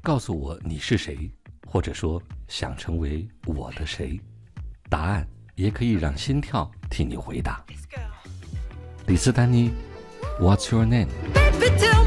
告诉我你是谁，或者说想成为我的谁。答案也可以让心跳替你回答。李斯丹妮 What's your name？